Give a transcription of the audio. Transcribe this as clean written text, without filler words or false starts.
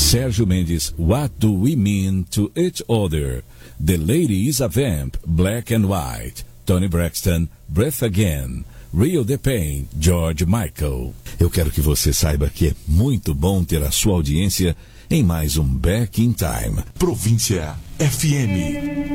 Sérgio Mendes, What Do We Mean to Each Other? The Lady is a Vamp, Black and White. Tony Braxton, Breath Again. Real the Pain, George Michael. Eu quero que você saiba que é muito bom ter a sua audiência em mais um Back in Time. Província FM.